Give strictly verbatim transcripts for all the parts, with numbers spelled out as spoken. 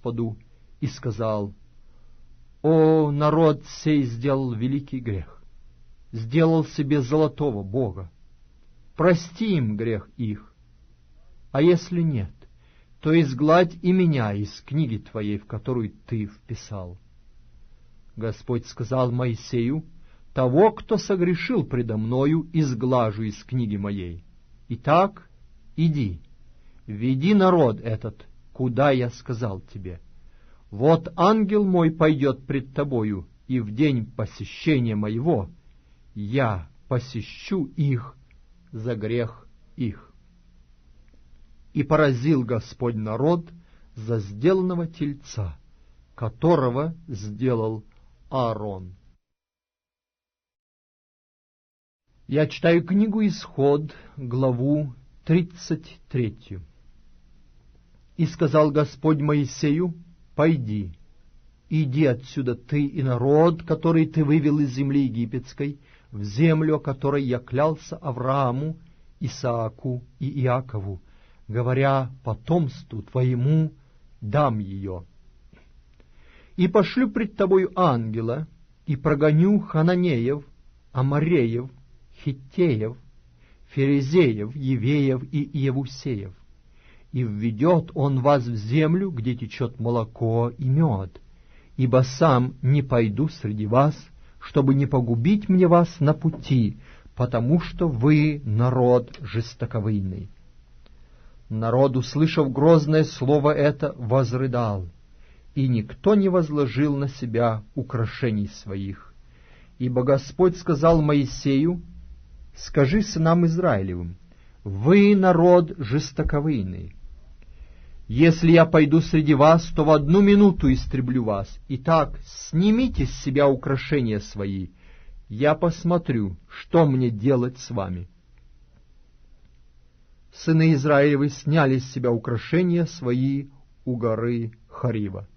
Господу и сказал: «О, народ сей сделал великий грех, сделал себе золотого бога. Прости им грех их, а если нет, то изгладь и меня из книги твоей, в которую ты вписал». Господь сказал Моисею: «Того, кто согрешил предо мною, изглажу из книги моей. Итак, иди, веди народ этот, куда я сказал тебе. Вот ангел мой пойдет пред тобою, и в день посещения моего я посещу их за грех их». И поразил Господь народ за сделанного тельца, которого сделал Аарон. Я читаю книгу Исход, главу тридцать третью. «И сказал Господь Моисею: пойди, иди отсюда ты и народ, который ты вывел из земли египетской, в землю, о которой я клялся Аврааму, Исааку и Иакову, говоря: потомству твоему дам ее. И пошлю пред тобою ангела, и прогоню хананеев, амореев, хиттеев, ферезеев, евеев и иевусеев. И введет он вас в землю, где течет молоко и мед, ибо сам не пойду среди вас, чтобы не погубить мне вас на пути, потому что вы народ жестоковыйный». Народ, услышав грозное слово это, возрыдал, и никто не возложил на себя украшений своих. Ибо Господь сказал Моисею: «Скажи сынам Израилевым: вы народ жестоковыйный. Если я пойду среди вас, то в одну минуту истреблю вас. Итак, снимите с себя украшения свои, я посмотрю, что мне делать с вами». Сыны Израилевы сняли с себя украшения свои у горы Хорива.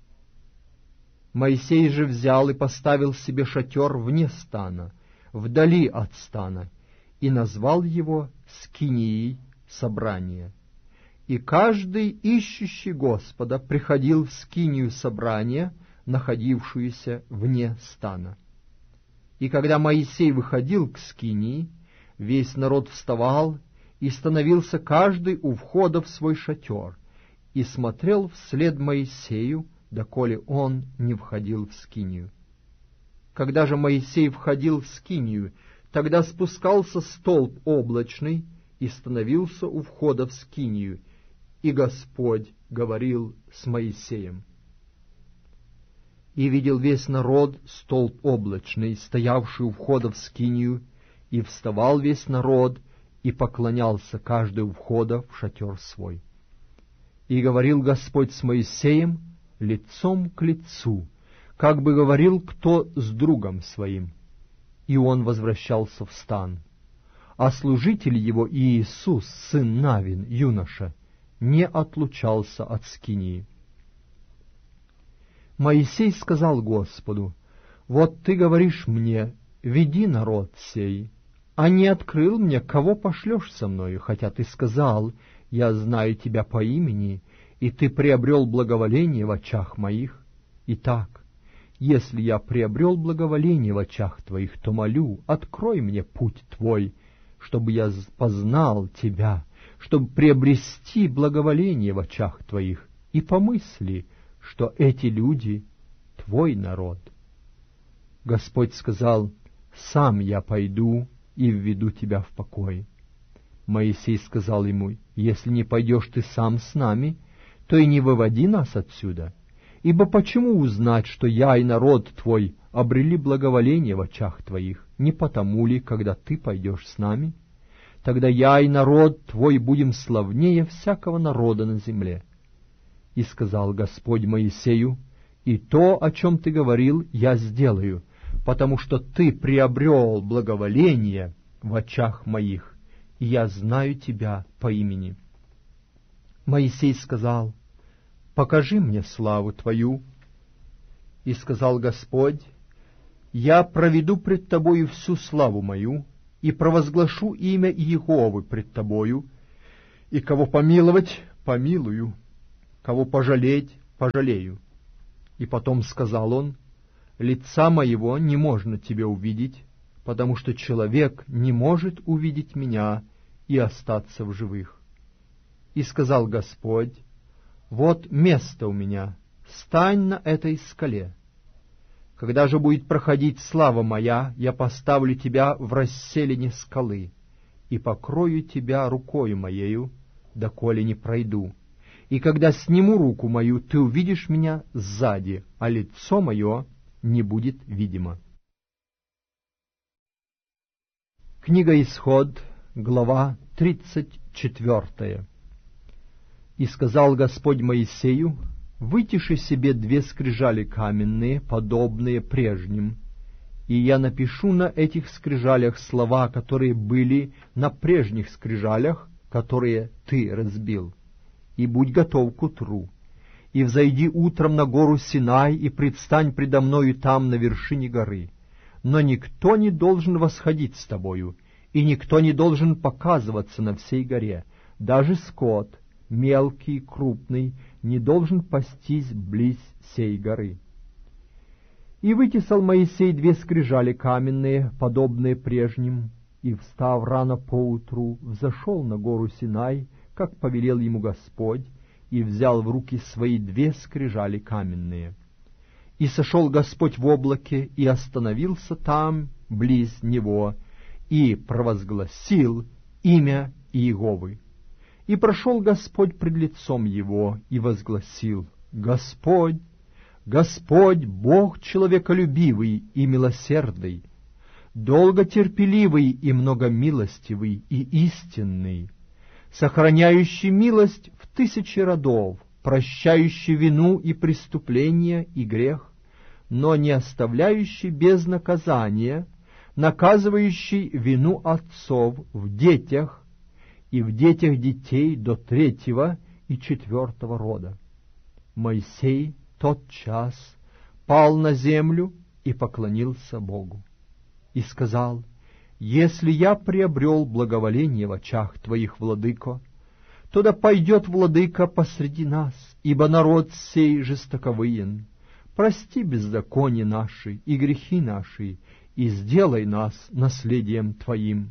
Моисей же взял и поставил себе шатер вне стана, вдали от стана, и назвал его скинией собрания. И каждый, ищущий Господа, приходил в скинию собрания, находившуюся вне стана. И когда Моисей выходил к скинии, весь народ вставал, и становился каждый у входа в свой шатер, и смотрел вслед Моисею, доколе он не входил в скинию. Когда же Моисей входил в скинию, тогда спускался столб облачный и становился у входа в скинию, и Господь говорил с Моисеем. И видел весь народ столб облачный, стоявший у входа в скинию, и вставал весь народ, и поклонялся каждый у входа в шатер свой. И говорил Господь с Моисеем лицом к лицу, как бы говорил кто с другом своим, и он возвращался в стан. А служитель его Иисус, сын Навин, юноша, не отлучался от скинии. Моисей сказал Господу: «Вот ты говоришь мне: веди народ сей, а не открыл мне, кого пошлешь со мною, хотя ты сказал: я знаю тебя по имени, и ты приобрел благоволение в очах моих. Итак, если я приобрел благоволение в очах твоих, то молю, открой мне путь твой, чтобы я познал тебя, чтобы приобрести благоволение в очах твоих, и помысли, что эти люди — твой народ». Господь сказал: «Сам я пойду и введу тебя в покой». Моисей сказал ему: «Если не пойдешь ты сам с нами, то и не выводи нас отсюда, ибо почему узнать, что я и народ твой обрели благоволение в очах твоих? Не потому ли, когда ты пойдешь с нами? Тогда я и народ твой будем славнее всякого народа на земле». И сказал Господь Моисею: «И то, о чем ты говорил, я сделаю, потому что ты приобрел благоволение в очах моих, и я знаю тебя по имени». Моисей сказал: «Покажи мне славу твою». И сказал Господь: «Я проведу пред тобою всю славу мою, и провозглашу имя Иеговы пред тобою, и кого помиловать — помилую, кого пожалеть — пожалею». И потом сказал он: «Лица моего не можно тебе увидеть, потому что человек не может увидеть меня и остаться в живых». И сказал Господь: «Вот место у меня, стань на этой скале. Когда же будет проходить слава моя, я поставлю тебя в расселине скалы и покрою тебя рукою моею, доколе не пройду. И когда сниму руку мою, ты увидишь меня сзади, а лицо мое не будет видимо». Книга Исход, глава тридцать четвертая. «И сказал Господь Моисею: вытиши себе две скрижали каменные, подобные прежним, и я напишу на этих скрижалях слова, которые были на прежних скрижалях, которые ты разбил. И будь готов к утру, и взойди утром на гору Синай, и предстань предо мною там, на вершине горы. Но никто не должен восходить с тобою, и никто не должен показываться на всей горе, даже скот, мелкий, крупный, не должен пастись близ сей горы». И вытесал Моисей две скрижали каменные, подобные прежним, и, встав рано поутру, взошел на гору Синай, как повелел ему Господь, и взял в руки свои две скрижали каменные. И сошел Господь в облаке, и остановился там, близ него, и провозгласил имя Иеговы. И прошел Господь пред лицом его, и возгласил: «Господь, Господь, Бог человеколюбивый и милосердный, долготерпеливый и многомилостивый и истинный, сохраняющий милость в тысячи родов, прощающий вину и преступление и грех, но не оставляющий без наказания, наказывающий вину отцов в детях и в детях детей до третьего и четвертого рода». Моисей тотчас пал на землю и поклонился Богу, и сказал: «Если я приобрел благоволение в очах Твоих, владыко, то да пойдет владыка посреди нас, ибо народ сей жестоковыен. Прости беззаконие наши и грехи наши, и сделай нас наследием Твоим».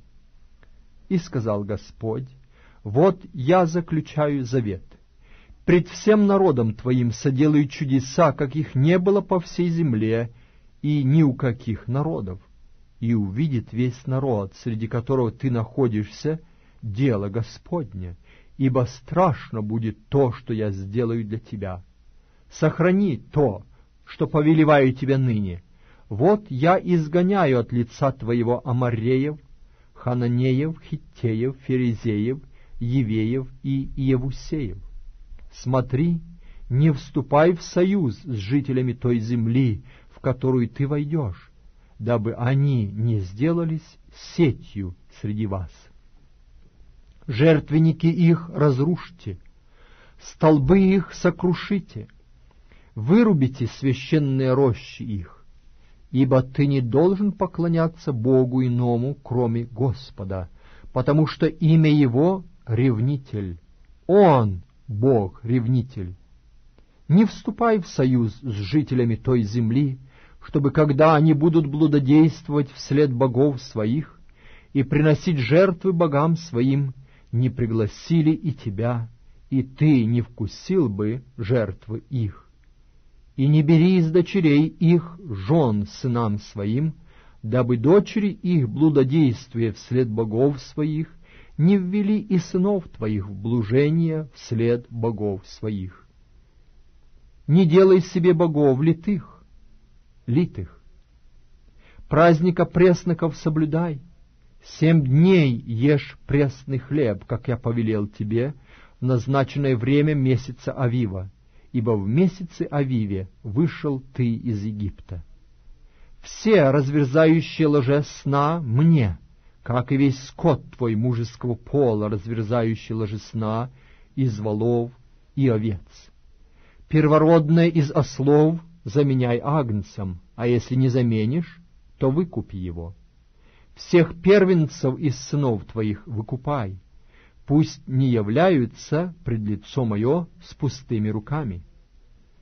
И сказал Господь: «Вот я заключаю завет. Пред всем народом Твоим соделаю чудеса, каких не было по всей земле и ни у каких народов. И увидит весь народ, среди которого ты находишься, дело Господне, ибо страшно будет то, что я сделаю для тебя. Сохрани то, что повелеваю тебе ныне. Вот я изгоняю от лица твоего аморреев, хананеев, хиттеев, ферезеев, евеев и иевусеев. Смотри, не вступай в союз с жителями той земли, в которую ты войдешь, дабы они не сделались сетью среди вас. Жертвенники их разрушьте, столбы их сокрушите, вырубите священные рощи их, ибо ты не должен поклоняться Богу иному, кроме Господа, потому что имя Его — Ревнитель. Он — Бог-ревнитель. Не вступай в союз с жителями той земли, чтобы, когда они будут блудодействовать вслед богов своих и приносить жертвы богам своим, не пригласили и тебя, и ты не вкусил бы жертвы их. И не бери из дочерей их жен сынам своим, дабы дочери их, блудодействуя вслед богов своих, не ввели и сынов твоих в блужение вслед богов своих. Не делай себе богов литых, литых. Праздника пресноков соблюдай. Семь дней ешь пресный хлеб, как я повелел тебе, в назначенное время месяца Авива, ибо в месяце Авиве вышел ты из Египта. Все разверзающие ложе сна мне, как и весь скот твой мужеского пола, разверзающий ложе сна из волов и овец. Первородное из ослов заменяй агнцем, а если не заменишь, то выкупи его. Всех первенцев из сынов твоих выкупай, пусть не являются пред лицо мое с пустыми руками.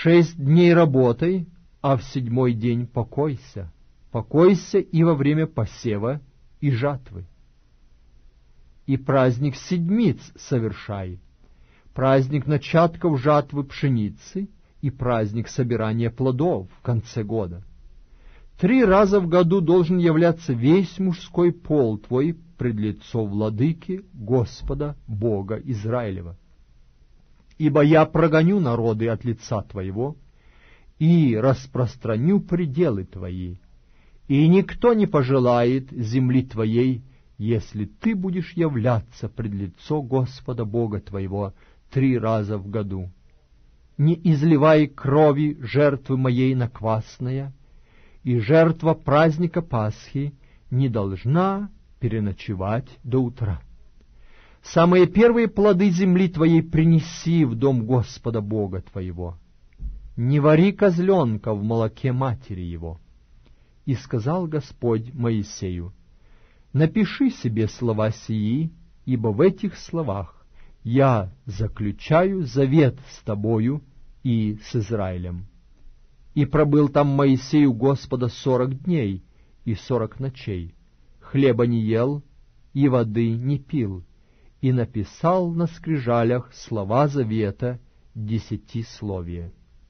Шесть дней работай, а в седьмой день покойся. Покойся и во время посева и жатвы. И праздник седмиц совершай, праздник начатков жатвы пшеницы и праздник собирания плодов в конце года. Три раза в году должен являться весь мужской пол твой пред лицо владыки Господа Бога Израилева. Ибо я прогоню народы от лица твоего и распространю пределы твои, и никто не пожелает земли твоей, если ты будешь являться пред лицо Господа Бога твоего три раза в году. Не изливай крови жертвы моей на квасное, и жертва праздника Пасхи не должна переночевать до утра. Самые первые плоды земли твоей принеси в дом Господа Бога твоего. Не вари козленка в молоке матери его. И сказал Господь Моисею: напиши себе слова сии, ибо в этих словах я заключаю завет с тобою и с Израилем. И пробыл там Моисей у Господа сорок дней и сорок ночей, хлеба не ел и воды не пил, и написал на скрижалях слова завета десятисловия.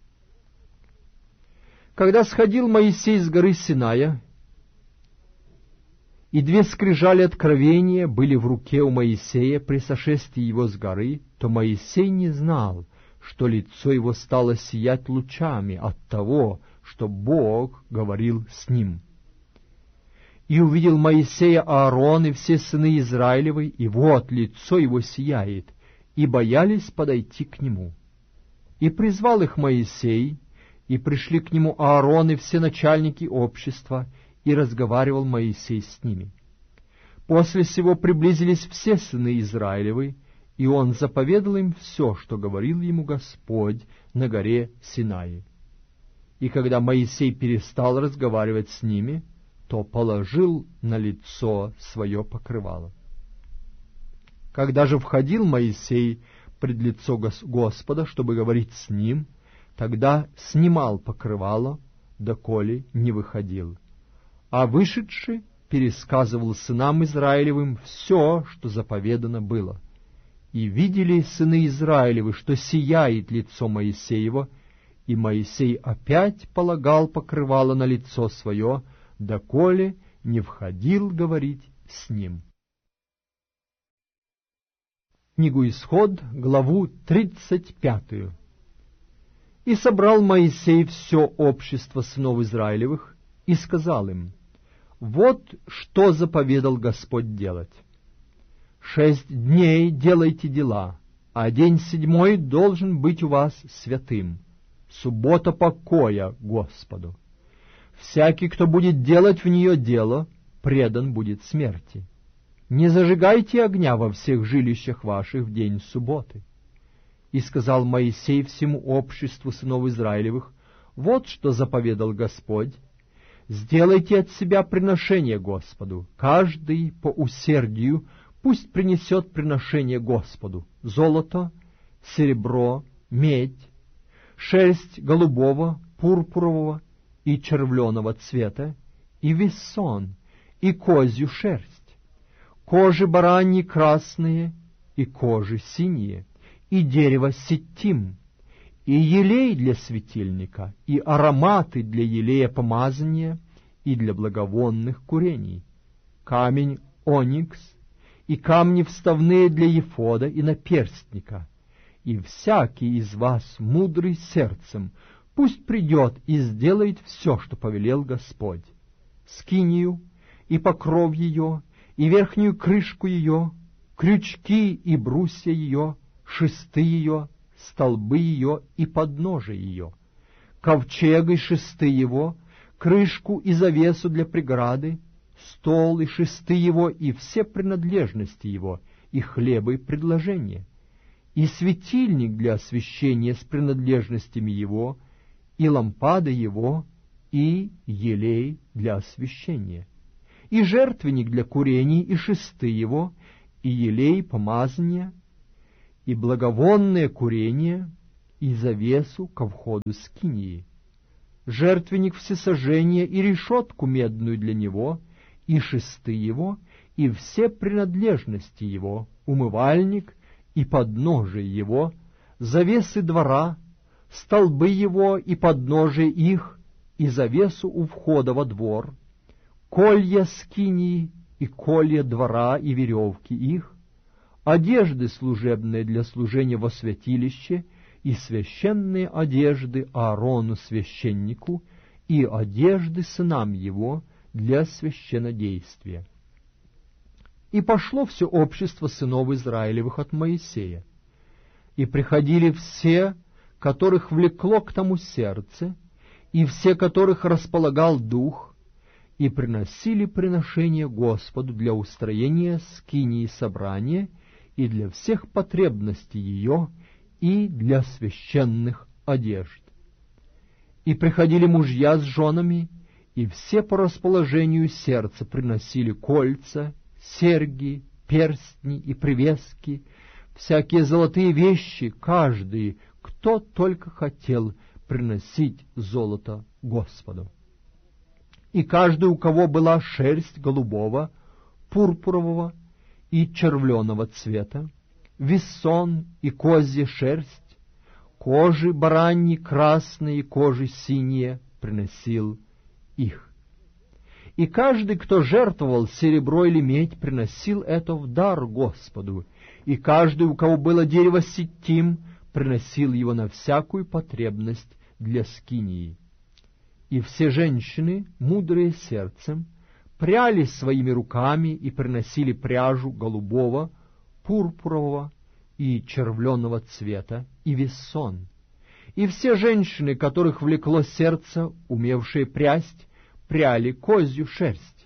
Когда сходил Моисей с горы Синая, и две скрижали откровения были в руке у Моисея при сошествии его с горы, то Моисей не знал, что лицо его стало сиять лучами от того, что Бог говорил с ним. И увидел Моисея Аарон и все сыны Израилевы, и вот лицо его сияет, и боялись подойти к нему. И призвал их Моисей, и пришли к нему Аарон и все начальники общества, и разговаривал Моисей с ними. После сего приблизились все сыны Израилевы, и он заповедал им все, что говорил ему Господь на горе Синае. И когда Моисей перестал разговаривать с ними, то положил на лицо свое покрывало. Когда же входил Моисей пред лицо Господа, чтобы говорить с ним, тогда снимал покрывало, доколе не выходил. А вышедший пересказывал сынам Израилевым все, что заповедано было. И видели сыны Израилевы, что сияет лицо Моисеева, и Моисей опять полагал покрывало на лицо свое, доколе не входил говорить с ним. Книгу Исход, главу тридцать пятую. И собрал Моисей все общество сынов Израилевых, и сказал им: вот что заповедал Господь делать. Шесть дней делайте дела, а день седьмой должен быть у вас святым, суббота покоя Господу. Всякий, кто будет делать в нее дело, предан будет смерти. Не зажигайте огня во всех жилищах ваших в день субботы. И сказал Моисей всему обществу сынов Израилевых: вот что заповедал Господь. Сделайте от себя приношение Господу, каждый по усердию пусть принесет приношение Господу: золото, серебро, медь, шерсть голубого, пурпурового и червленого цвета, и вессон, и козью шерсть, кожи бараньи красные, и кожи синие, и дерево ситим, и елей для светильника, и ароматы для елея помазания, и для благовонных курений, камень оникс, и камни вставные для ефода и наперстника. И всякий из вас, мудрый сердцем, пусть придет и сделает все, что повелел Господь: скинию, и покров ее, и верхнюю крышку ее, крючки и брусья ее, шесты ее, столбы ее и подножие ее, ковчег и шесты его, крышку и завесу для преграды, стол и шесты его, и все принадлежности его, и хлеба и предложения, и светильник для освещения с принадлежностями его, и лампада его, и елей для освещения, и жертвенник для курений, и шесты его, и елей помазания, и благовонное курение, и завесу ко входу скинии, жертвенник всесожжения и решетку медную для него, и шесты его, и все принадлежности его, умывальник и подножие его, завесы двора, столбы его и подножие их, и завесу у входа во двор, колья скинии и колья двора и веревки их, одежды служебные для служения во святилище, и священные одежды Аарону священнику, и одежды сынам его для священнодействия. И пошло все общество сынов Израилевых от Моисея, и приходили все, которых влекло к тому сердце, и все, которых располагал дух, и приносили приношение Господу для устроения скинии собрания и для всех потребностей ее, и для священных одежд. И приходили мужья с женами, и все по расположению сердца приносили кольца, серьги, перстни и привески, всякие золотые вещи, каждый, кто только хотел приносить золото Господу. И каждый, у кого была шерсть голубого, пурпурового и червленого цвета, вессон и козья шерсть, кожи бараньи красные и кожи синие, приносил их. И каждый, кто жертвовал серебро или медь, приносил это в дар Господу, и каждый, у кого было дерево ситим, приносил его на всякую потребность для скинии. И все женщины, мудрые сердцем, пряли своими руками и приносили пряжу голубого, пурпурового и червленого цвета, и вессон. И все женщины, которых влекло сердце, умевшие прясть, пряли козью шерсть.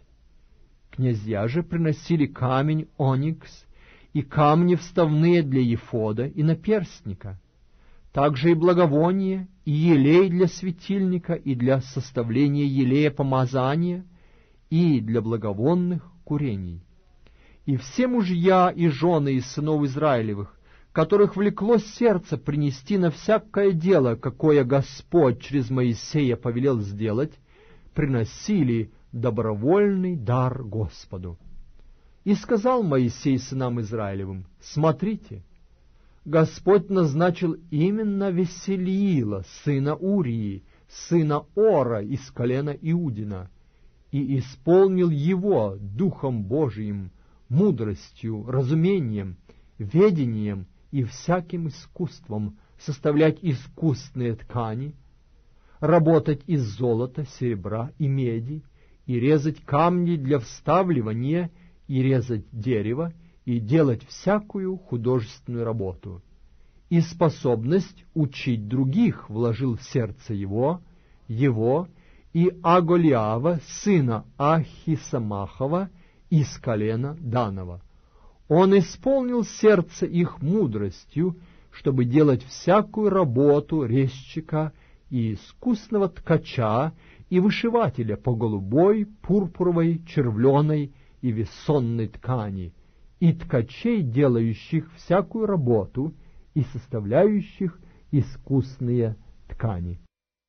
Князья же приносили камень оникс и камни вставные для ефода и наперстника, также и благовоние, и елей для светильника, и для составления елея помазания, и для благовонных курений. И все мужья и жены из сынов Израилевых, которых влекло сердце принести на всякое дело, какое Господь через Моисея повелел сделать, приносили добровольный дар Господу. И сказал Моисей сынам Израилевым: «Смотрите, Господь назначил именно Веселиила, сына Урии, сына Ора из колена Иудина, и исполнил его Духом Божиим, мудростью, разумением, ведением и всяким искусством составлять искусные ткани, работать из золота, серебра и меди, и резать камни для вставливания, и резать дерево, и делать всякую художественную работу. И способность учить других вложил в сердце его, его и Аголиава, сына Ахисамахова, из колена Данова. Он исполнил сердце их мудростью, чтобы делать всякую работу резчика и искусного ткача и вышивателя по голубой, пурпуровой, червленой и вессонной ткани, и ткачей, делающих всякую работу и составляющих искусные ткани.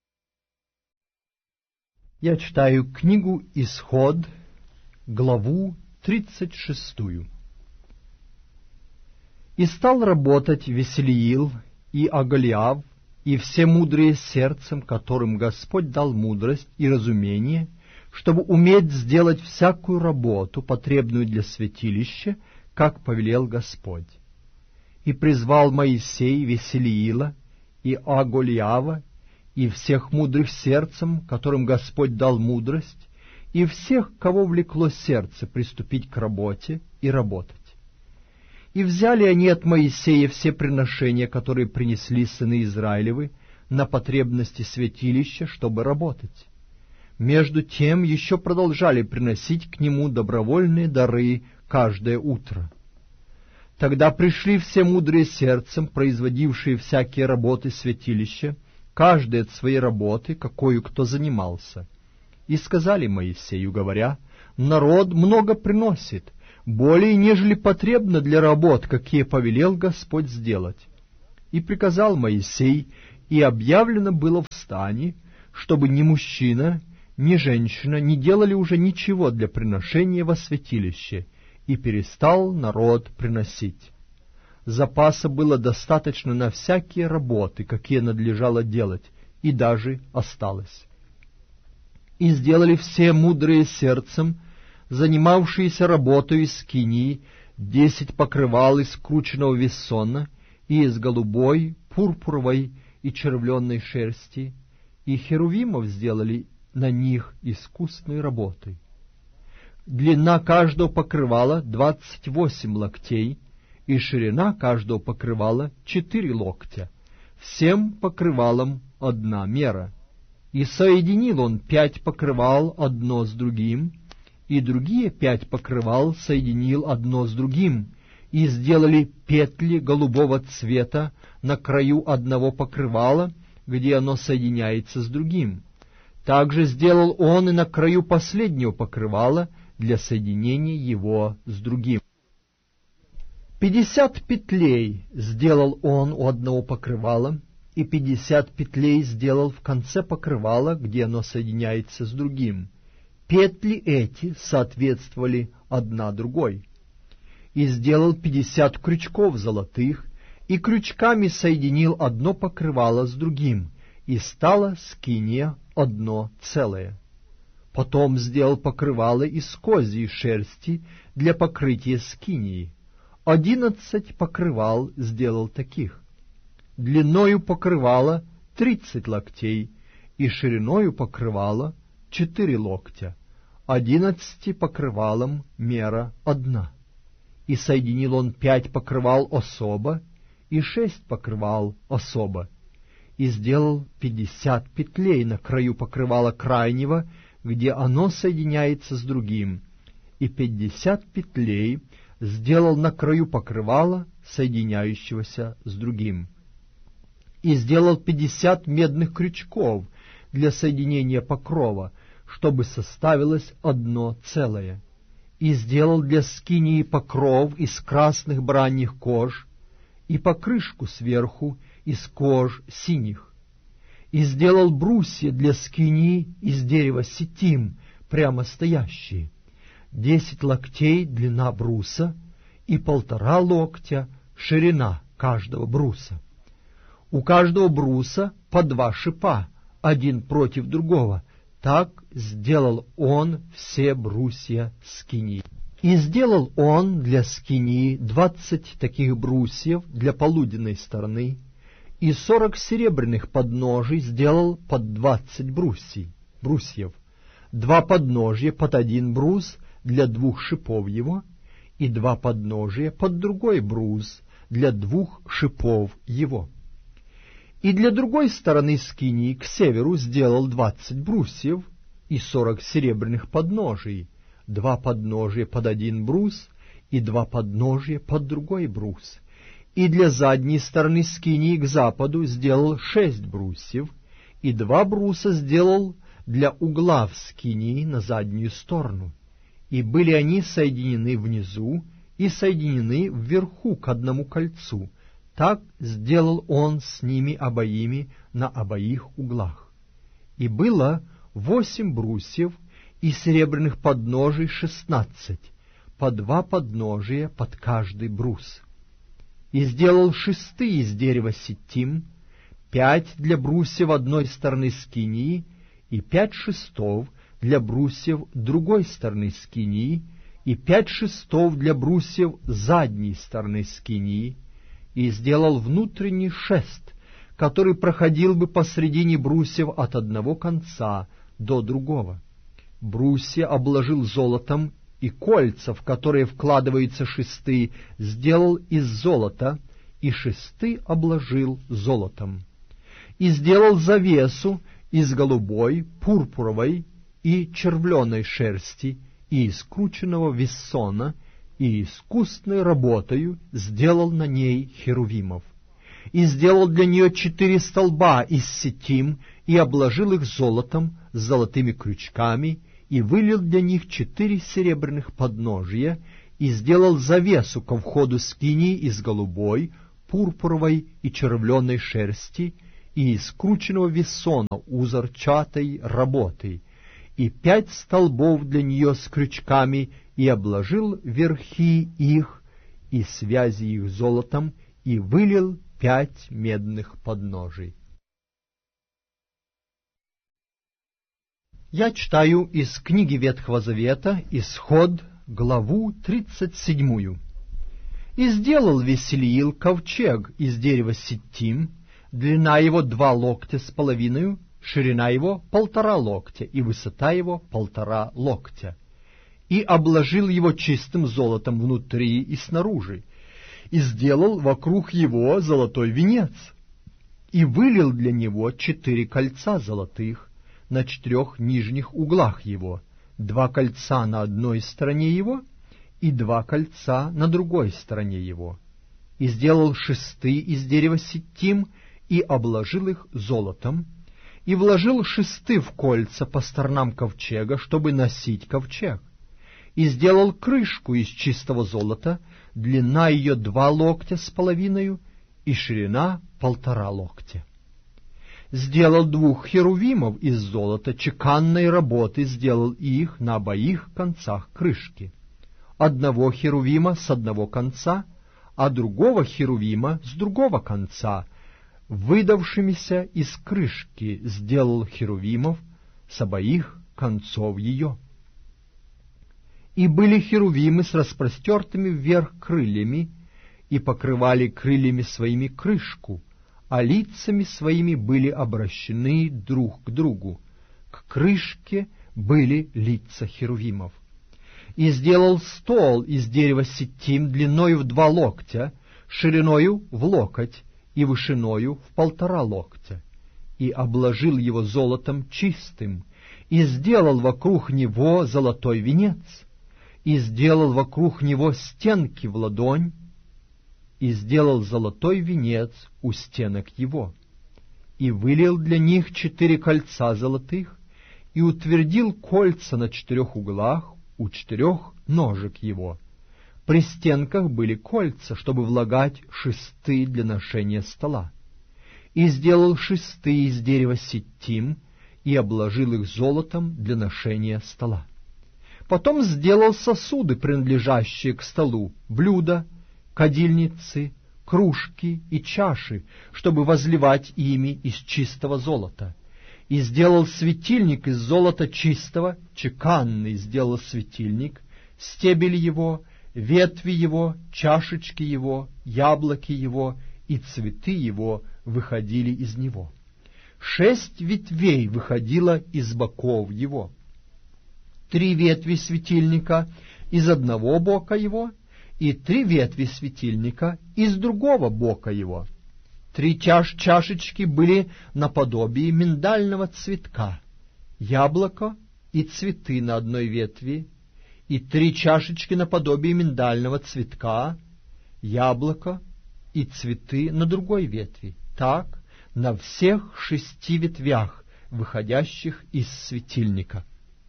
Я читаю книгу «Исход», главу тридцать шестую. «И стал работать Веселиил и Аголиав, и все мудрые сердцем, которым Господь дал мудрость и разумение, чтобы уметь сделать всякую работу, потребную для святилища, как повелел Господь. И призвал Моисей Веселиила и Аголиава, и всех мудрых сердцем, которым Господь дал мудрость, и всех, кого влекло сердце приступить к работе и работать. И взяли они от Моисея все приношения, которые принесли сыны Израилевы, на потребности святилища, чтобы работать. Между тем еще продолжали приносить к нему добровольные дары каждое утро. Тогда пришли все мудрые сердцем, производившие всякие работы святилища, каждый от своей работы, какою кто занимался. И сказали Моисею, говоря: «Народ много приносит, более, нежели потребно для работ, какие повелел Господь сделать. И приказал Моисей, и объявлено было в стане, чтобы ни мужчина, ни женщина не делали уже ничего для приношения во святилище, и перестал народ приносить. Запаса было достаточно на всякие работы, какие надлежало делать, и даже осталось. И сделали все мудрые сердцем, занимавшиеся работой из скинии, десять покрывал из скрученного вессона и из голубой, пурпуровой и червленной шерсти, и херувимов сделали на них искусной работой. Длина каждого покрывала двадцать восемь локтей, и ширина каждого покрывала четыре локтя, всем покрывалам одна мера. И соединил он пять покрывал одно с другим, и другие пять покрывал соединил одно с другим, и сделали петли голубого цвета на краю одного покрывала, где оно соединяется с другим. Также сделал он и на краю последнего покрывала для соединения его с другим. Пятьдесят петлей сделал он у одного покрывала, и пятьдесят петлей сделал в конце покрывала, где оно соединяется с другим. Петли эти соответствовали одна другой. И сделал пятьдесят крючков золотых, и крючками соединил одно покрывало с другим, и стало скиния одно целое. Потом сделал покрывало из козьей шерсти для покрытия скинии. Одиннадцать покрывал сделал таких. Длиною покрывала тридцать локтей, и шириною покрывала четыре локтя. Одиннадцати покрывалам мера одна. И соединил он пять покрывал особо, и шесть покрывал особо. И сделал пятьдесят петлей на краю покрывала крайнего, где оно соединяется с другим, и пятьдесят петлей сделал на краю покрывала, соединяющегося с другим. И сделал пятьдесят медных крючков для соединения покрова, чтобы составилось одно целое. И сделал для скинии покров из красных бараньих кож, и покрышку сверху из кож синих. И сделал брусья для скинии из дерева ситим, прямо стоящие. Десять локтей длина бруса и полтора локтя ширина каждого бруса. У каждого бруса по два шипа, один против другого. Так сделал он все брусья скинии. И сделал он для скинии двадцать таких брусьев для полуденной стороны, и сорок серебряных подножий сделал под двадцать брусий, брусьев, два подножья под один брус для двух шипов его, и два подножия под другой брус для двух шипов его. И для другой стороны скинии к северу сделал двадцать брусьев и сорок серебряных подножий, два подножия под один брус и два подножия под другой брус. И для задней стороны скинии к западу сделал шесть брусьев, и два бруса сделал для угла в скинии на заднюю сторону. И были они соединены внизу и соединены вверху к одному кольцу. Так сделал он с ними обоими на обоих углах. И было восемь брусьев и серебряных подножий шестнадцать, по два подножия под каждый брус. И сделал шесты из дерева ситим, пять для брусьев одной стороны скинии, и пять шестов для брусьев другой стороны скинии, и пять шестов для брусьев задней стороны скинии, и сделал внутренний шест, который проходил бы посредине брусьев от одного конца до другого. Брусья обложил золотом, и кольца, в которые вкладываются шесты, сделал из золота, и шесты обложил золотом. И сделал завесу из голубой, пурпуровой и червленой шерсти, и из скрученного вессона, и искусной работою сделал на ней херувимов. И сделал для нее четыре столба из ситим, и обложил их золотом с золотыми крючками, и вылил для них четыре серебряных подножия, и сделал завесу ко входу скинии из голубой, пурпуровой и червленой шерсти и из крученного весона узорчатой работы, и пять столбов для нее с крючками, и обложил верхи их и связи их золотом, и вылил пять медных подножий. Я читаю из книги Ветхого Завета, Исход, главу тридцать седьмую. «И сделал Веселиил ковчег из дерева ситим, длина его два локтя с половиной, ширина его полтора локтя, и высота его полтора локтя. И обложил его чистым золотом внутри и снаружи, и сделал вокруг его золотой венец, и вылил для него четыре кольца золотых на четырех нижних углах его, два кольца на одной стороне его и два кольца на другой стороне его. И сделал шесты из дерева ситим, и обложил их золотом, и вложил шесты в кольца по сторонам ковчега, чтобы носить ковчег. И сделал крышку из чистого золота, длина ее два локтя с половиной, и ширина полтора локтя. Сделал двух херувимов из золота, чеканной работы сделал их на обоих концах крышки. Одного херувима с одного конца, а другого херувима с другого конца, выдавшимися из крышки сделал херувимов с обоих концов ее. И были херувимы с распростертыми вверх крыльями, и покрывали крыльями своими крышку, а лицами своими были обращены друг к другу. К крышке были лица херувимов. И сделал стол из дерева ситим длиною в два локтя, шириною в локоть и вышиною в полтора локтя, и обложил его золотом чистым, и сделал вокруг него золотой венец, и сделал вокруг него стенки в ладонь, и сделал золотой венец у стенок его, и вылил для них четыре кольца золотых, и утвердил кольца на четырех углах у четырех ножек его. При стенках были кольца, чтобы влагать шесты для ношения стола. И сделал шесты из дерева ситим, и обложил их золотом для ношения стола. Потом сделал сосуды, принадлежащие к столу, блюда, кадильницы, кружки и чаши, чтобы возливать ими из чистого золота. И сделал светильник из золота чистого, чеканный сделал светильник, стебель его, ветви его, чашечки его, яблоки его и цветы его выходили из него. Шесть ветвей выходило из боков его. Три ветви светильника из одного бока его, и три ветви светильника из другого бока его. Три чаш чашечки были наподобие миндального цветка, яблоко и цветы на одной ветви, и три чашечки наподобие миндального цветка, яблоко и цветы на другой ветви. Так на всех шести ветвях, выходящих из светильника.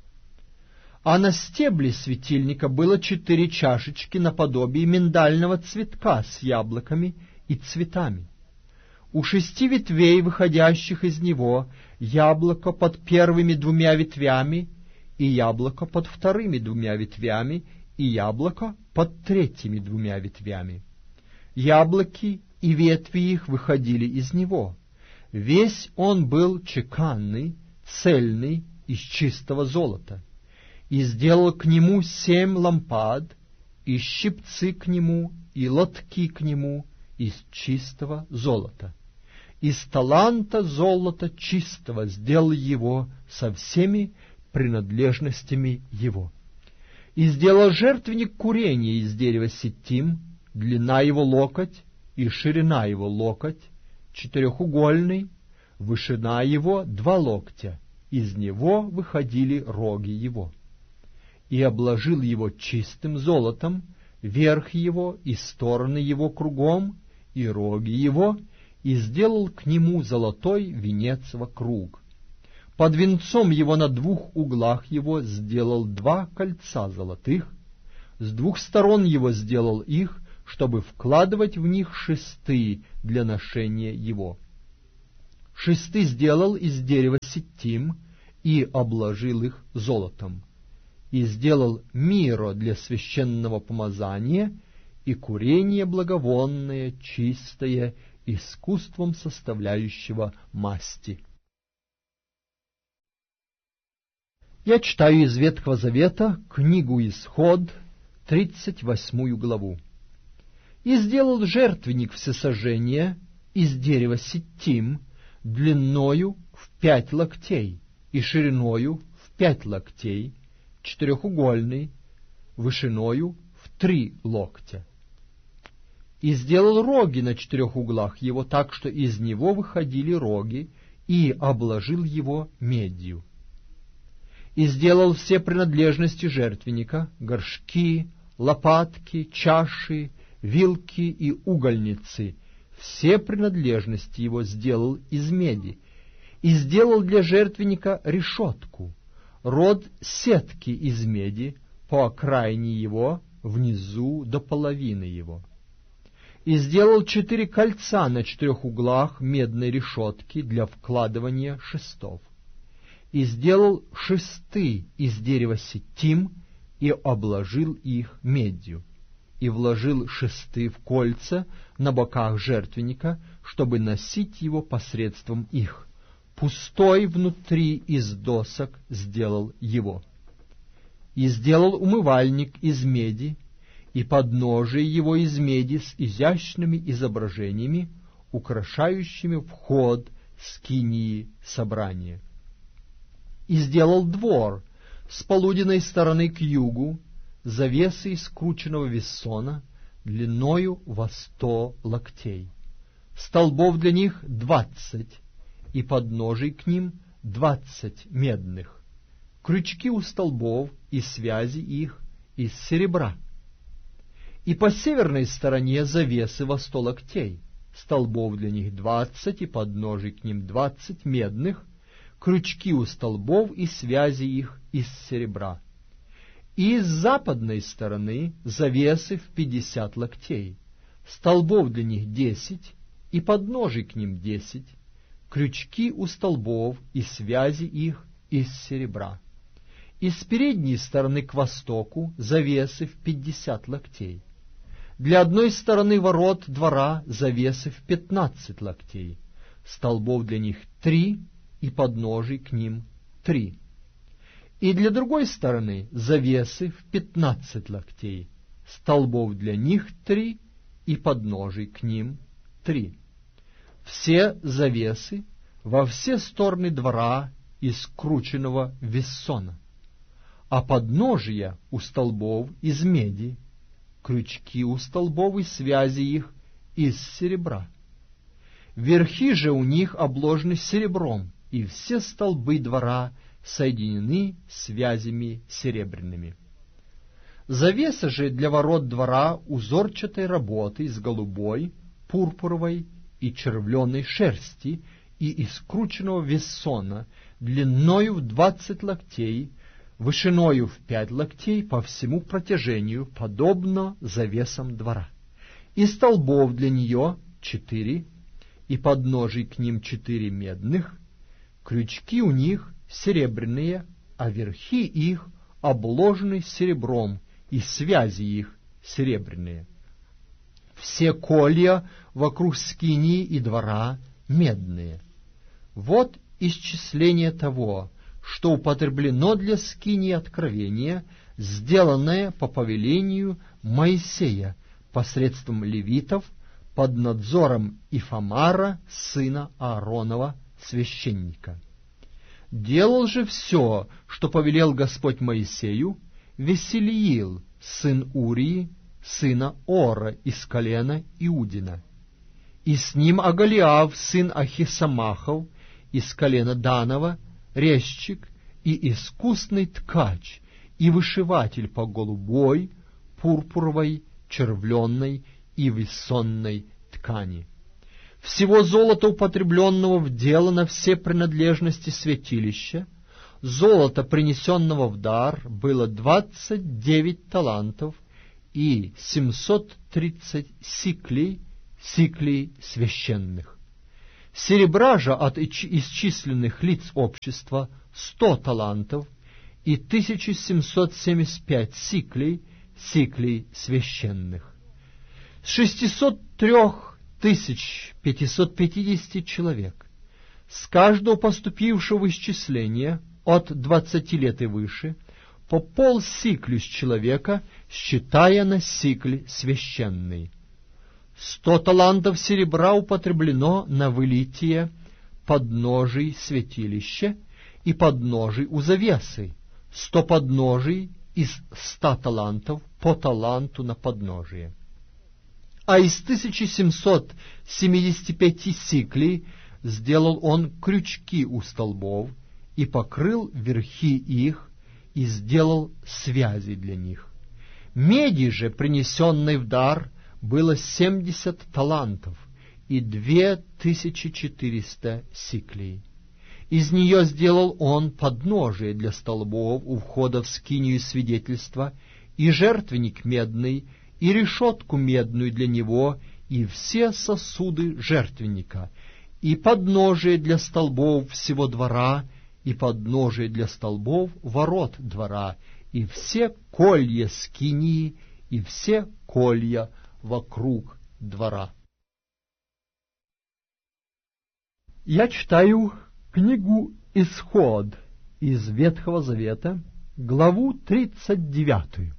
А на стебле светильника было четыре чашечки наподобие миндального цветка с яблоками и цветами. У шести ветвей, выходящих из него, яблоко под первыми двумя ветвями, и яблоко под вторыми двумя ветвями, и яблоко под третьими двумя ветвями. Яблоки и ветви их выходили из него. Весь он был чеканный, цельный, из чистого золота. И сделал к нему семь лампад, и щипцы к нему, и лотки к нему из чистого золота. Из таланта золота чистого сделал его со всеми принадлежностями его. И сделал жертвенник курения из дерева ситим, длина его локоть и ширина его локоть, четырехугольный, вышина его два локтя, из него выходили роги его. И обложил его чистым золотом, верх его и стороны его кругом, и роги его, и сделал к нему золотой венец вокруг. Под венцом его на двух углах его сделал два кольца золотых, с двух сторон его сделал их, чтобы вкладывать в них шесты для ношения его. Шесты сделал из дерева ситим и обложил их золотом, и сделал миро для священного помазания и курение благовонное, чистое, искусством составляющего масти. Я читаю из Ветхого Завета книгу Исход, тридцать восьмую главу. «И сделал жертвенник всесожжения из дерева ситим длиною в пять локтей и шириною в пять локтей, четырехугольный, вышиною в три локтя. И сделал роги на четырех углах его так, что из него выходили роги, и обложил его медью. И сделал все принадлежности жертвенника, горшки, лопатки, чаши, вилки и угольницы, все принадлежности его сделал из меди, и сделал для жертвенника решетку, род сетки из меди по окраине его, внизу до половины его. И сделал четыре кольца на четырех углах медной решетки для вкладывания шестов. И сделал шесты из дерева ситим и обложил их медью. И вложил шесты в кольца на боках жертвенника, чтобы носить его посредством их. Пустой внутри из досок сделал его. И сделал умывальник из меди, и подножие его из меди с изящными изображениями, украшающими вход скинии собрания. И сделал двор с полуденной стороны к югу, завесы из скрученного вессона длиною во сто локтей. Столбов для них двадцать, и подножий к ним двадцать медных. Крючки у столбов и связи их из серебра. И по северной стороне завесы во сто локтей. Столбов для них двадцать, и подножий к ним двадцать медных. Крючки у столбов и связи их из серебра. И с западной стороны завесы в пятьдесят локтей, столбов для них десять, и подножий к ним десять, крючки у столбов и связи их из серебра. И с передней стороны к востоку завесы в пятьдесят локтей. Для одной стороны ворот двора завесы в пятнадцать локтей, столбов для них три, и подножий к ним три. И для другой стороны завесы в пятнадцать локтей, столбов для них три, и подножий к ним три. Все завесы во все стороны двора из скрученного вессона, а подножия у столбов из меди, крючки у столбов и связи их из серебра. Верхи же у них обложены серебром, и все столбы двора соединены связями серебряными. Завеса же для ворот двора узорчатой работы из голубой, пурпуровой и червленой шерсти и из скрученного вессона длиною в двадцать локтей, вышиною в пять локтей по всему протяжению, подобно завесам двора. И столбов для нее четыре, и подножий к ним четыре медных, крючки у них серебряные, а верхи их обложены серебром, и связи их серебряные. Все колья вокруг скинии и двора медные. Вот исчисление того, что употреблено для скинии откровения, сделанное по повелению Моисея посредством левитов под надзором Ифамара, сына Ааронова, священника. Делал же все, что повелел Господь Моисею, Веселиил, сын Урии, сына Ора из колена Иудина, и с ним Агалиав, сын Ахисамахов, из колена Данова, резчик и искусный ткач, и вышиватель по голубой, пурпуровой, червленной и вессонной ткани. Всего золота, употребленного в дело на все принадлежности святилища, золота, принесенного в дар, было двадцать девять талантов, и семьсот тридцать сиклей, сиклей священных. Серебра же от исчисленных лиц общества сто талантов и тысяча семьсот семьдесят пять сиклей, сиклей священных. С шестисот трех тысяч пятисот пятидесяти человек, с каждого поступившего в исчисление от двадцати лет и выше, по полсиклю с человека, считая на сикль священный. Сто талантов серебра употреблено на вылитие подножий святилища и подножий у завесы, сто подножий из ста талантов по таланту на подножие. А из тысячи семисот семидесяти пяти сиклей сделал он крючки у столбов и покрыл верхи их, и сделал связи для них. Меди же, принесенной в дар, было семьдесят талантов и две тысячи четыреста сиклей. Из нее сделал он подножие для столбов у входа в скинию свидетельства, и жертвенник медный, и решетку медную для него, и все сосуды жертвенника, и подножие для столбов всего двора, и подножие для столбов ворот двора, и все колья скинии, и все колья вокруг двора. Я читаю книгу «Исход» из Ветхого Завета, главу тридцать девятую.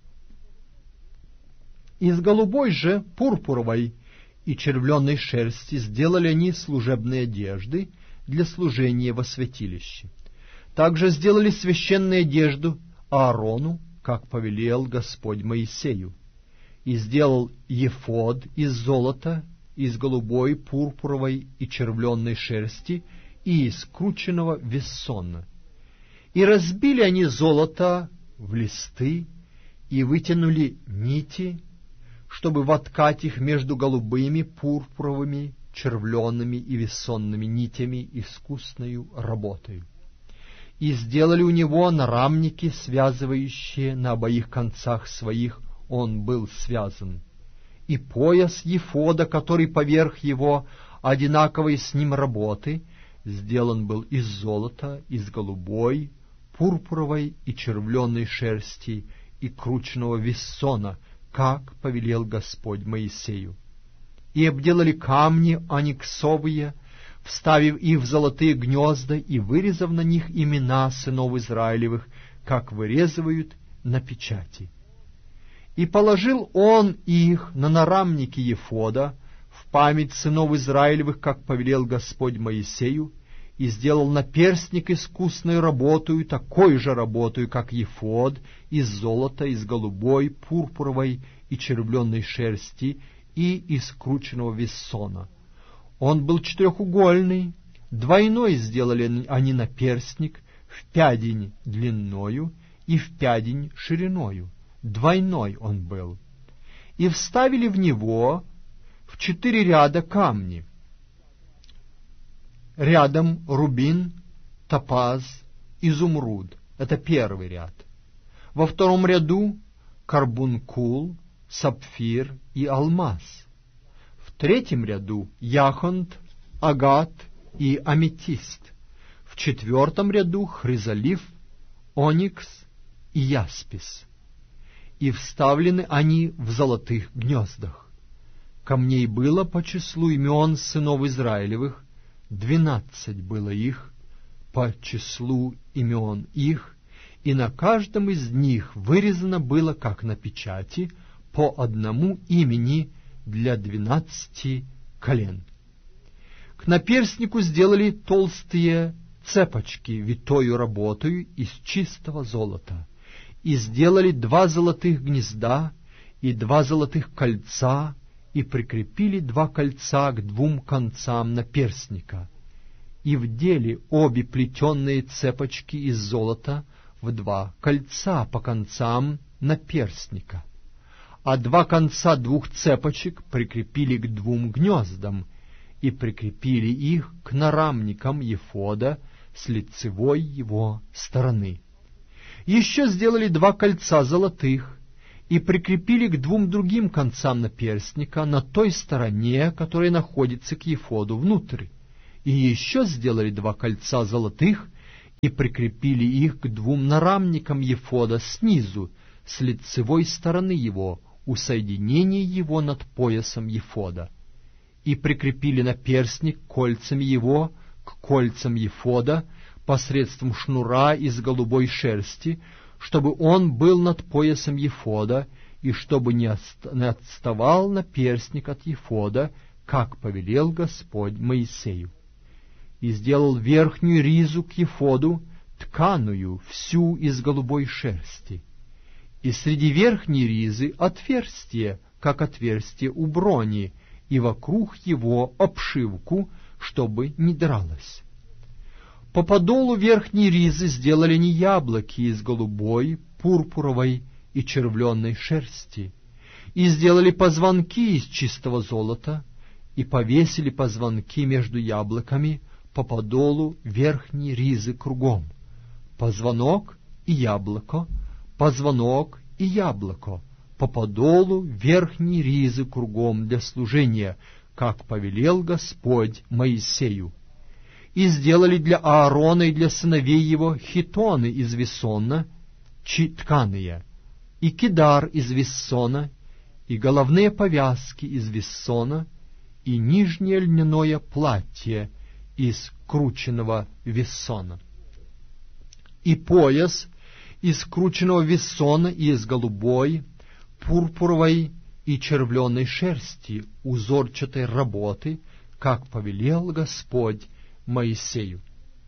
Из голубой же, пурпуровой и червленой шерсти сделали они служебные одежды для служения во святилище. Также сделали священную одежду Аарону, как повелел Господь Моисею, и сделал ефод из золота, из голубой, пурпуровой и червленной шерсти и из крученного вессона. И разбили они золото в листы и вытянули нити, чтобы воткать их между голубыми, пурпуровыми, червленными и вессонными нитями искусною работою. И сделали у него нарамники, связывающие на обоих концах своих, он был связан. И пояс ефода, который поверх его, одинаковой с ним работы, сделан был из золота, из голубой, пурпуровой и червленой шерсти и крученного вессона, как повелел Господь Моисею. И обделали камни ониксовые, вставив их в золотые гнезда и вырезав на них имена сынов Израилевых, как вырезывают на печати. И положил он их на нарамники ефода в память сынов Израилевых, как повелел Господь Моисею, и сделал наперстник искусной работою, такой же работою, как ефод, из золота, из голубой, пурпуровой и червленной шерсти и из крученного вессона. Он был четырехугольный, двойной сделали они наперстник, в пядень длинною и в пядень шириною, двойной он был. И вставили в него в четыре ряда камни. Рядом рубин, топаз, изумруд. Это первый ряд. Во втором ряду карбункул, сапфир и алмаз. В третьем ряду яхонт, агат и аметист. В четвертом ряду хризолиф, оникс и яспис. И вставлены они в золотых гнездах. Камней было по числу имен сынов Израилевых, двенадцать было их, по числу имен их, и на каждом из них вырезано было, как на печати, по одному имени для двенадцати колен. К наперстнику сделали толстые цепочки, витою работою из чистого золота, и сделали два золотых гнезда и два золотых кольца, и прикрепили два кольца к двум концам наперстника, и вдели обе плетенные цепочки из золота в два кольца по концам наперстника, а два конца двух цепочек прикрепили к двум гнездам и прикрепили их к нарамникам ефода с лицевой его стороны. Еще сделали два кольца золотых и прикрепили к двум другим концам наперстника на той стороне, которая находится к ефоду внутрь. И еще сделали два кольца золотых и прикрепили их к двум нарамникам ефода снизу, с лицевой стороны его, у соединения его над поясом ефода. И прикрепили наперстник кольцами его к кольцам ефода посредством шнура из голубой шерсти, чтобы он был над поясом ефода, и чтобы не отставал наперстник от ефода, как повелел Господь Моисею. И сделал верхнюю ризу к ефоду, тканую, всю из голубой шерсти. И среди верхней ризы отверстие, как отверстие у брони, и вокруг его обшивку, чтобы не дралось. По подолу верхней ризы сделали не яблоки из голубой, пурпуровой и червленной шерсти, и сделали позвонки из чистого золота, и повесили позвонки между яблоками по подолу верхней ризы кругом. Позвонок и яблоко, позвонок и яблоко, по подолу верхней ризы кругом для служения, как повелел Господь Моисею. И сделали для Аарона и для сыновей его хитоны из вессона, тканые, и кидар из вессона, и головные повязки из вессона, и нижнее льняное платье из крученного вессона. И пояс из крученного вессона и из голубой, пурпуровой и червленой шерсти узорчатой работы, как повелел Господь Моисею.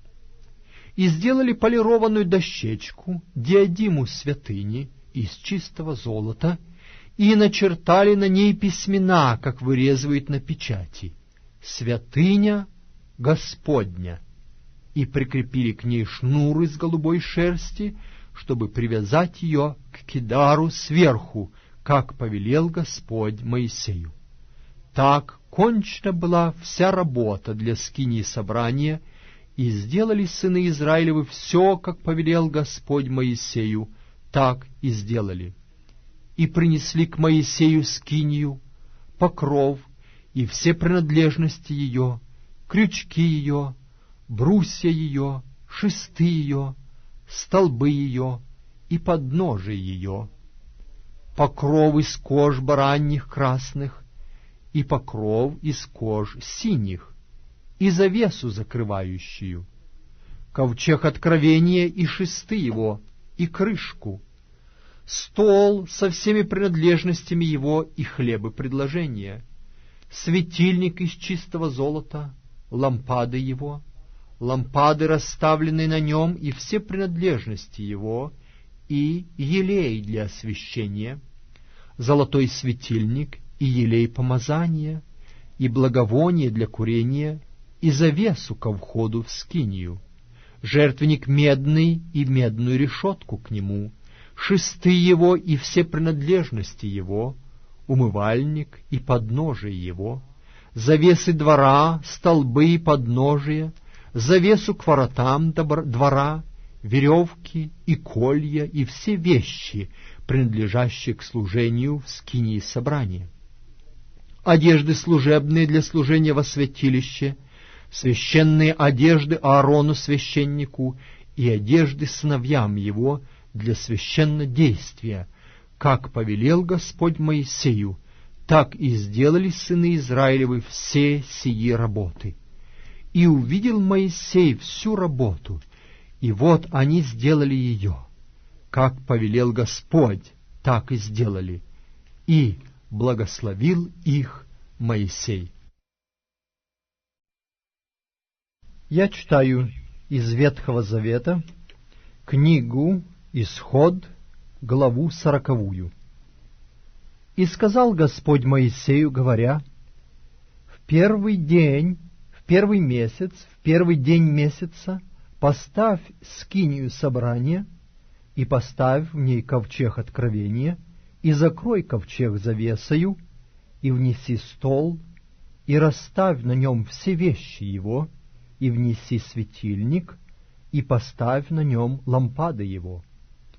И сделали полированную дощечку, диадиму святыни из чистого золота, и начертали на ней письмена, как вырезывают на печати: «Святыня Господня», и прикрепили к ней шнур из голубой шерсти, чтобы привязать ее к кидару сверху, как повелел Господь Моисею. Так кончена была вся работа для скинии собрания, и сделали сыны Израилевы все, как повелел Господь Моисею, так и сделали. И принесли к Моисею скинию, покров и все принадлежности ее, крючки ее, брусья ее, шесты ее, столбы ее и подножие ее, покров из кож бараньих красных, и покров из кож синих, и завесу закрывающую, ковчег откровения и шесты его, и крышку, стол со всеми принадлежностями его и хлебы предложения, светильник из чистого золота, лампады его, лампады, расставленные на нем, и все принадлежности его, и елей для освящения, золотой светильник, и елей помазания, и благовоние для курения, и завесу ко входу в скинию, жертвенник медный и медную решетку к нему, шесты его и все принадлежности его, умывальник и подножие его, завесы двора, столбы и подножия, завесу к воротам двора, веревки и колья и все вещи, принадлежащие к служению в скинии собрания, одежды служебные для служения во святилище, священные одежды Аарону священнику и одежды сыновьям его для священнодействия, как повелел Господь Моисею, так и сделали сыны Израилевы все сии работы. И увидел Моисей всю работу, и вот они сделали ее, как повелел Господь, так и сделали, и благословил их Моисей. Я читаю из Ветхого Завета книгу Исход, главу сороковую. «И сказал Господь Моисею, говоря: в первый день, в первый месяц, в первый день месяца поставь скинию собрания, и поставь в ней ковчег откровения, и закрой ковчег завесою, и внеси стол, и расставь на нем все вещи его, и внеси светильник, и поставь на нем лампады его.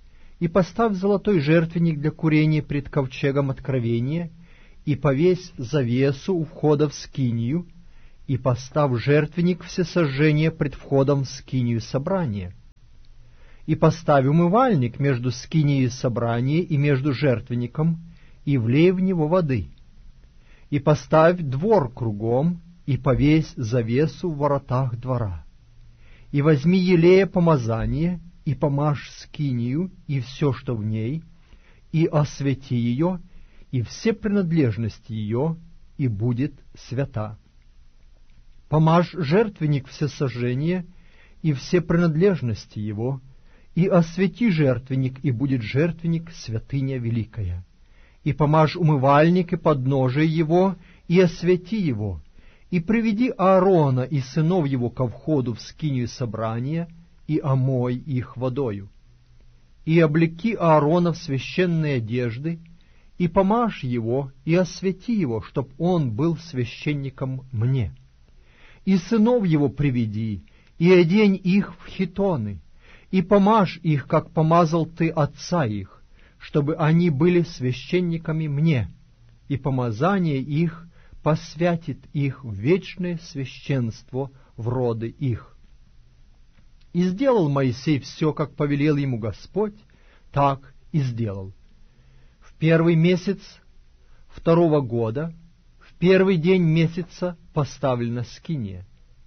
И поставь золотой жертвенник для курения пред ковчегом откровения, и повесь завесу у входа в скинию, и поставь жертвенник всесожжения пред входом в скинию собрания. И поставь умывальник между скинией собрания и между жертвенником, и влей в него воды. И поставь двор кругом, и повесь завесу в воротах двора. И возьми елея помазание, и помажь скинию, и все, что в ней, и освети ее, и все принадлежности ее, и будет свята. Помажь жертвенник всесожжения, и все принадлежности его, и освети жертвенник, и будет жертвенник святыня великая. И помажь умывальник и подножие его, и освети его, и приведи Аарона и сынов его ко входу в скинию собрания, и омой их водою. И облеки Аарона в священные одежды, и помажь его, и освети его, чтоб он был священником мне. И сынов его приведи, и одень их в хитоны, и помажь их, как помазал ты отца их, чтобы они были священниками мне, и помазание их посвятит их в вечное священство в роды их. И сделал Моисей все, как повелел ему Господь, так и сделал. В первый месяц второго года, в первый день месяца поставлена скиния.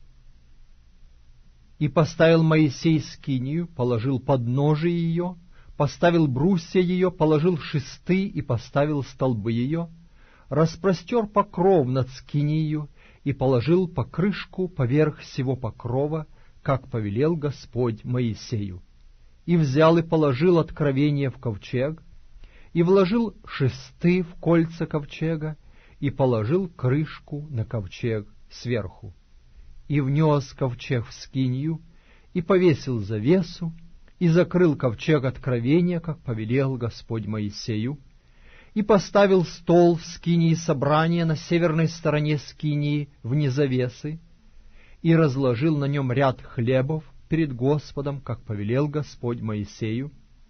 И поставил Моисей скинию, положил подножие ее, поставил брусья ее, положил шесты и поставил столбы ее, распростер покров над скинию и положил покрышку поверх всего покрова, как повелел Господь Моисею. И взял и положил откровение в ковчег, и вложил шесты в кольца ковчега, и положил крышку на ковчег сверху. И внес ковчег в скинию, и повесил завесу, и закрыл ковчег откровения, как повелел Господь Моисею, и поставил стол в скинии собрания на северной стороне скинии вне завесы, и разложил на нем ряд хлебов перед Господом, как повелел Господь Моисею,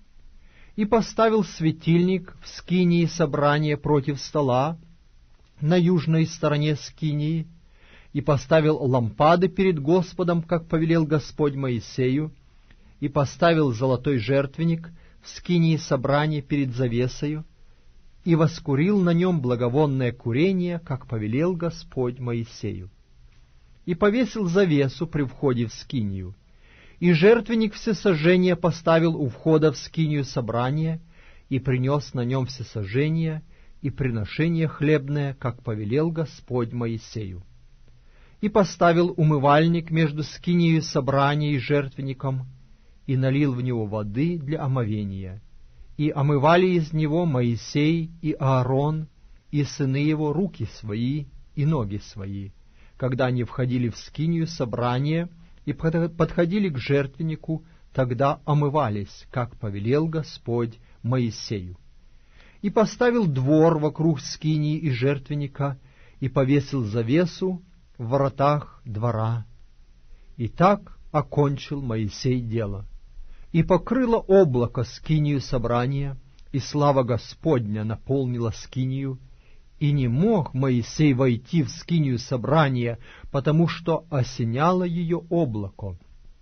и поставил светильник в скинии собрания против стола на южной стороне скинии, и поставил лампады перед Господом, как повелел Господь Моисею, и поставил золотой жертвенник в скинии собрания перед завесою, и воскурил на нем благовонное курение, как повелел Господь Моисею. И повесил завесу при входе в скинию, и жертвенник всесожжения поставил у входа в скинию собрания, и принес на нем всесожжение и приношение хлебное, как повелел Господь Моисею. И поставил умывальник между скинией собрания и жертвенником, и налил в него воды для омовения. И омывали из него Моисей и Аарон, и сыны его руки свои и ноги свои, когда они входили в скинию собрания и подходили к жертвеннику, тогда омывались, как повелел Господь Моисею. И поставил двор вокруг скинии и жертвенника, и повесил завесу в воротах двора. И так окончил Моисей дело. И покрыло облако скинию собрания, и слава Господня наполнила скинию, и не мог Моисей войти в скинию собрания, потому что осеняло ее облако,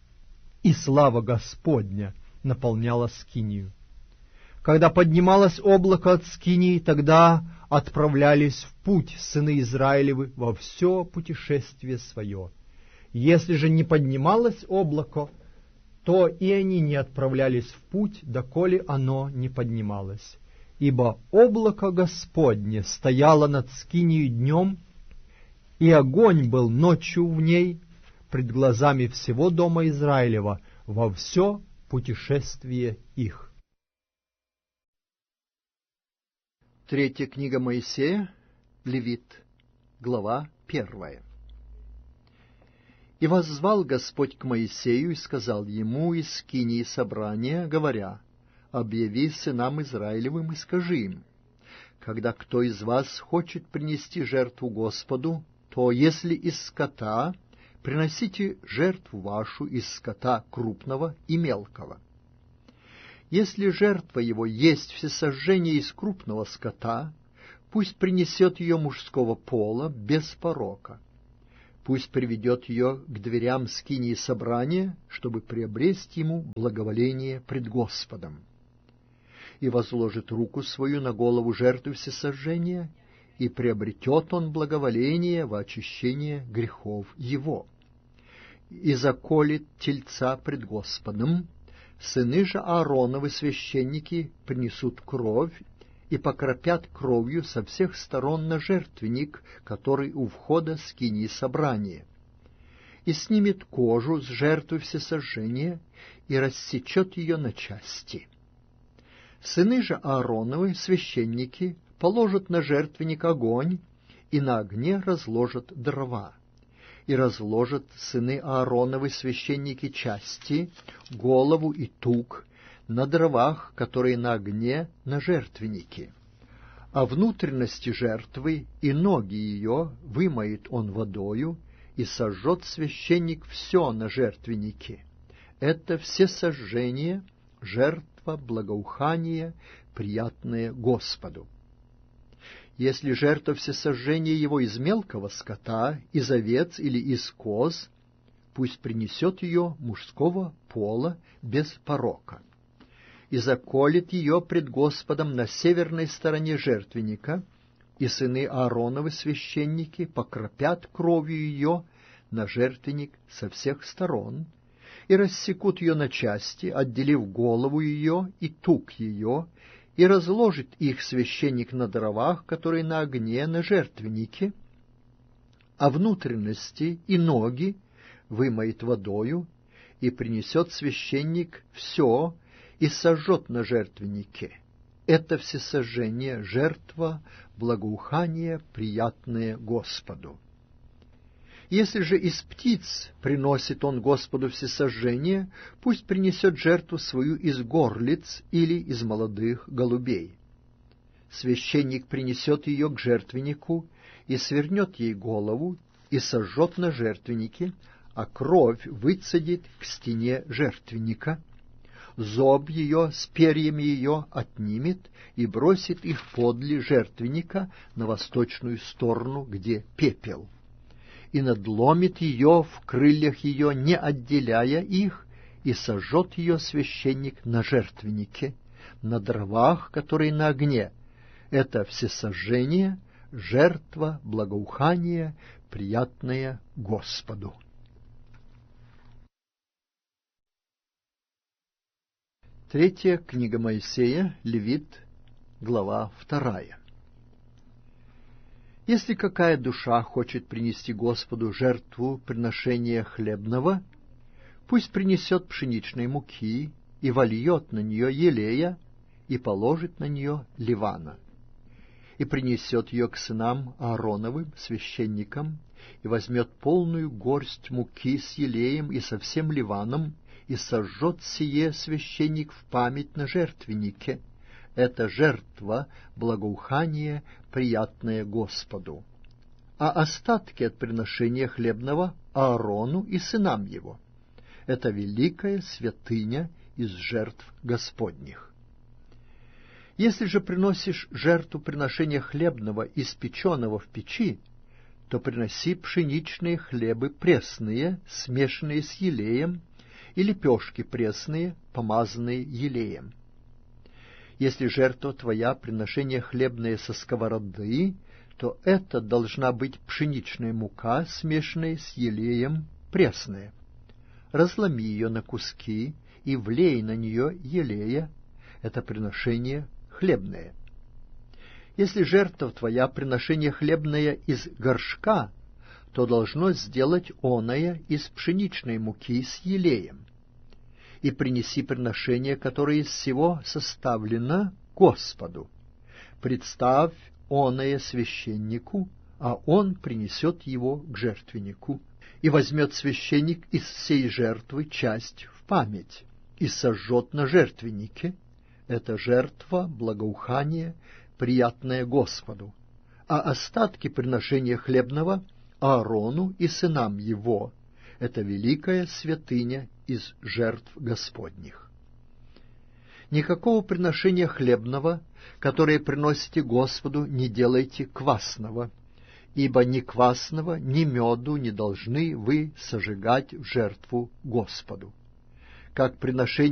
и слава Господня наполняла скинию. Когда поднималось облако от скинии, тогда отправлялись в путь сыны Израилевы во все путешествие свое. Если же не поднималось облако, то и они не отправлялись в путь, доколе оно не поднималось. Ибо облако Господне стояло над скинией днем, и огонь был ночью в ней пред глазами всего дома Израилева во все путешествие их. Третья книга Моисея, Левит, глава первая. И воззвал Господь к Моисею и сказал ему из скинии собрания, говоря: «Объяви сынам Израилевым и скажи им: когда кто из вас хочет принести жертву Господу, то если из скота, приносите жертву вашу из скота крупного и мелкого. Если жертва его есть всесожжение из крупного скота, пусть принесет ее мужского пола без порока. Пусть приведет ее к дверям скинии собрания, чтобы приобрести ему благоволение пред Господом. И возложит руку свою на голову жертвы всесожжения, и приобретет он благоволение во очищение грехов его. И заколет тельца пред Господом, сыны же Аароновы священники принесут кровь и покропят кровью со всех сторон на жертвенник, который у входа скинии собрания, и снимет кожу с жертвы всесожжения и рассечет ее на части. Сыны же Аароновы священники положат на жертвенник огонь и на огне разложат дрова. И разложат сыны Аароновы священники части, голову и тук на дровах, которые на огне на жертвеннике. А внутренности жертвы и ноги ее вымоет он водою, и сожжет священник все на жертвеннике. Это всесожжение, жертва, благоухание, приятное Господу. Если жертва всесожжения его из мелкого скота, из овец или из коз, пусть принесет ее мужского пола без порока, и заколет ее пред Господом на северной стороне жертвенника, и сыны Аароновы священники покропят кровью ее на жертвенник со всех сторон, и рассекут ее на части, отделив голову ее и тук ее, и разложит их священник на дровах, которые на огне на жертвеннике, а внутренности и ноги вымоет водою, и принесет священник все, и сожжет на жертвеннике. Это всесожжение, жертва, благоухание, приятное Господу. Если же из птиц приносит он Господу всесожжение, пусть принесет жертву свою из горлиц или из молодых голубей. Священник принесет ее к жертвеннику и свернет ей голову, и сожжет на жертвеннике, а кровь выцедит к стене жертвенника. Зоб ее с перьями ее отнимет и бросит их подле жертвенника на восточную сторону, где пепел. И надломит ее в крыльях ее, не отделяя их, и сожжет ее священник на жертвеннике, на дровах, которые на огне. Это всесожжение, жертва, благоухание, приятное Господу. Третья книга Моисея, Левит, глава вторая. Если какая душа хочет принести Господу жертву приношения хлебного, пусть принесет пшеничной муки и вольет на нее елея и положит на нее ливана, и принесет ее к сынам Аароновым, священникам, и возьмет полную горсть муки с елеем и со всем ливаном, и сожжет сие священник в память на жертвеннике. Это жертва, благоухание, приятное Господу. А остатки от приношения хлебного Аарону и сынам его. Это великая святыня из жертв Господних. Если же приносишь жертву приношения хлебного, испеченного в печи, то приноси пшеничные хлебы пресные, смешанные с елеем, и лепешки пресные, помазанные елеем. Если жертва твоя приношение хлебное со сковороды, то это должна быть пшеничная мука, смешанная с елеем, пресная. Разломи ее на куски и влей на нее елея, это приношение хлебное. Если жертва твоя приношение хлебное из горшка, то должно сделать оное из пшеничной муки с елеем. И принеси приношение, которое из всего составлено, Господу. Представь оное священнику, а он принесет его к жертвеннику. И возьмет священник из всей жертвы часть в память, и сожжет на жертвеннике. Это жертва, благоухание, приятное Господу. А остатки приношения хлебного Аарону и сынам его. Это великая святыня из жертв Господних. Никакого приношения хлебного, которое приносите Господу, не делайте квасного, ибо ни квасного, ни меду не должны вы сожигать в жертву Господу. Как приношение